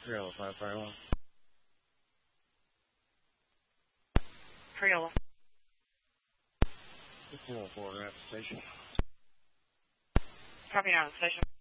Triola 551. Triola. 404 at the station. Copy now, station.